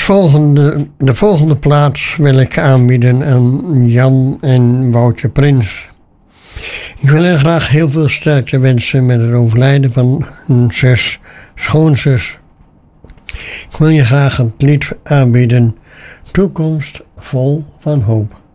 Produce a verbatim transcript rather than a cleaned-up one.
volgende, de volgende plaats wil ik aanbieden aan Jan en Woutje Prins. Ik wil hen graag heel veel sterkte wensen met het overlijden van hun zus, schoonzus. Ik wil je graag het lied aanbieden, Toekomst vol van hoop.